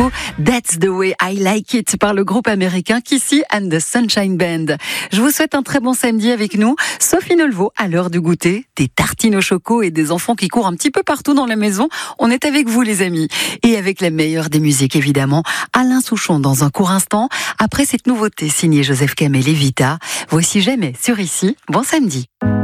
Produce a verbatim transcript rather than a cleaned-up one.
Choco, That's the Way I Like It par le groupe américain Kissy and the Sunshine Band. Je vous souhaite un très bon samedi avec nous. Sophie Nolvo, à l'heure du goûter, des tartines au choco et des enfants qui courent un petit peu partout dans la maison. On est avec vous les amis. Et avec la meilleure des musiques évidemment, Alain Souchon dans un court instant. Après cette nouveauté signée Joseph Kamel et Vita, voici Jamais sur Ici. Bon samedi.